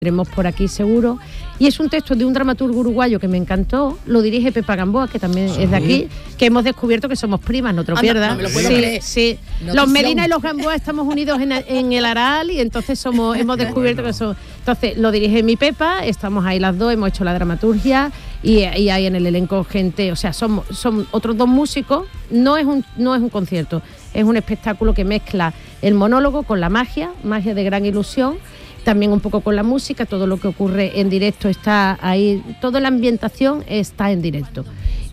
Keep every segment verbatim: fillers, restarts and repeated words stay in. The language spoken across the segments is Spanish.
Iremos por aquí seguro. Y es un texto de un dramaturgo uruguayo que me encantó. Lo dirige Pepa Gamboa, que también sí. es de aquí, que hemos descubierto que somos primas, no te lo pierdas. No, no me lo puedo sí, creer. Sí. Los Medina y los Gamboa estamos unidos en, en el Aral y entonces somos hemos descubierto bueno. que somos... Entonces lo dirige mi Pepa, estamos ahí las dos, hemos hecho la dramaturgia y, y hay en el elenco gente, o sea, son, son otros dos músicos. No es un no es un concierto, es un espectáculo que mezcla el monólogo con la magia, magia de gran ilusión. También un poco con la música, todo lo que ocurre en directo está ahí, toda la ambientación está en directo.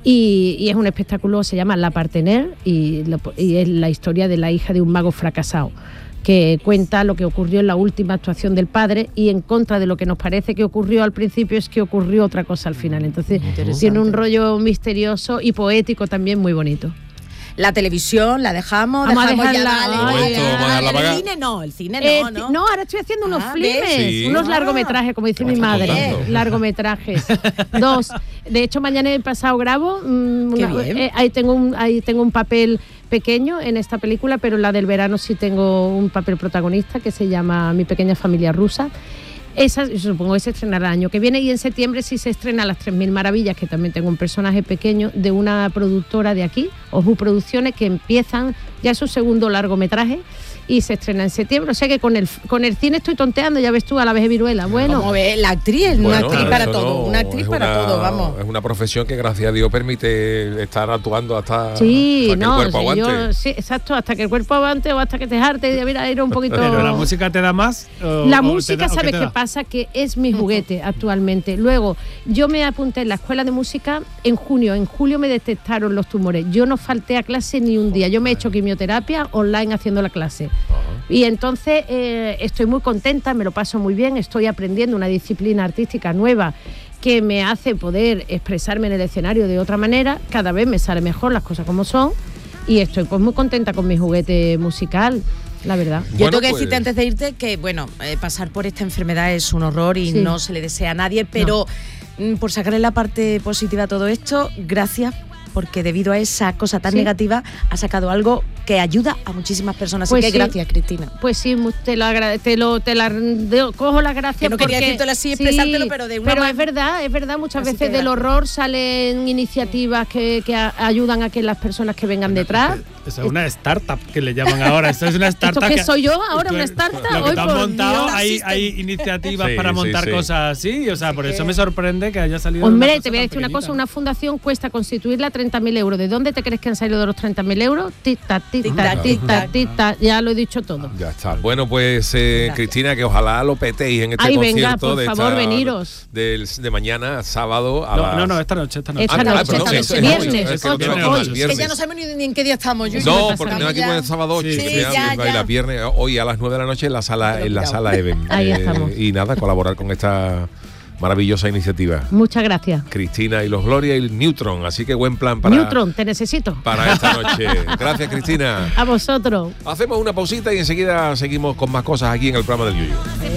Y, y es un espectáculo, se llama La Partener, y, lo, y es la historia de la hija de un mago fracasado, que cuenta lo que ocurrió en la última actuación del padre y en contra de lo que nos parece que ocurrió al principio es que ocurrió otra cosa al final. Entonces tiene un rollo misterioso y poético también muy bonito. La televisión la dejamos, vamos dejamos a ya dejarla, dale, ay, dale, ay, dale, ay, el cine no, el cine eh, no, ¿no? No, ahora estoy haciendo unos ah, filmes, sí. unos ah. largometrajes, como dice mi madre, contando? largometrajes, dos. De hecho, mañana he pasado grabo, mmm, Qué una, bien. Eh, ahí tengo un, ahí tengo un papel pequeño en esta película, pero en la del verano sí tengo un papel protagonista que se llama Mi pequeña familia rusa. Esa, supongo que se estrenará el año que viene y en septiembre sí se estrena Las tres mil maravillas, que también tengo un personaje pequeño de una productora de aquí, Oju Producciones, que empiezan ya su segundo largometraje y se estrena en septiembre. O sea que con el con el cine estoy tonteando, ya ves tú, a la vez de Viruela. Bueno, como ves, la actriz, bueno, una actriz para todo, no, una actriz para una, todo, vamos. Es una profesión que gracias a Dios permite estar actuando hasta, sí, hasta que no, el cuerpo sí, aguante. Yo, sí, exacto, hasta que el cuerpo aguante o hasta que te jarte y mira, ir un poquito... ¿Pero la música te da más? O, la o música, da, ¿sabes qué, qué pasa? Que es mi juguete actualmente. Luego, yo me apunté en la escuela de música en junio, en julio me detectaron los tumores. Yo no falté a clase ni un día. Yo me he hecho quimioterapia online haciendo la clase. Y entonces eh, estoy muy contenta, me lo paso muy bien, estoy aprendiendo una disciplina artística nueva que me hace poder expresarme en el escenario de otra manera, cada vez me sale mejor las cosas como son y estoy pues muy contenta con mi juguete musical, la verdad. Yo Bueno, tengo que pues... decirte antes de irte que, bueno, eh, pasar por esta enfermedad es un horror y sí. no se le desea a nadie, pero no. por sacarle la parte positiva a todo esto, gracias, porque debido a esa cosa tan sí. negativa ha sacado algo que ayuda a muchísimas personas. Pues así que sí. gracias, Cristina. Pues sí, te lo agrade- te lo te la de, cojo las gracias. Que no quería porque, decírtelo así, expresártelo, sí, pero de una Pero man- es verdad, es verdad, muchas así veces del horror salen iniciativas que, que a, ayudan a que las personas que vengan detrás. Eso es una startup que le llaman ahora. Esto es una startup. ¿Esto qué que, soy yo ahora, esto, una startup? Lo que Hoy te han por montado, Dios. hay, hay iniciativas sí, para sí, montar sí. cosas así. O sea, por eso me sorprende que haya salido. Hombre, una te voy a decir una cosa, una fundación cuesta constituirla treinta mil euros. ¿De dónde te crees que han salido de los treinta mil euros? Tita, tita, tita, tita, ya lo he dicho todo. Ya está. Bueno, pues eh, Cristina, que ojalá lo petéis en este Ay, concierto venga, por de, favor, esta, veniros. De, de mañana, sábado a no, las... no, no, esta noche, esta noche. Esta Ah, noche, ah, perdón, esta eso noche, es hoy. viernes, Es que lo ocho, tengo hoy. el viernes. Que ya no sabemos ni, ni en qué día estamos. Yo, No, yo porque me tengo aquí con el sábado ocho, Sí, que sí, me ya, baila ya. viernes, hoy a las nueve de la noche en la sala, en la sala Even. Ahí estamos. Y nada, colaborar con esta maravillosa iniciativa. Muchas gracias. Cristina y los Gloria y el Neutron, así que buen plan para, Neutron, te necesito. para esta noche. Gracias, Cristina. A vosotros. Hacemos una pausita y enseguida seguimos con más cosas aquí en el programa del Yuyu.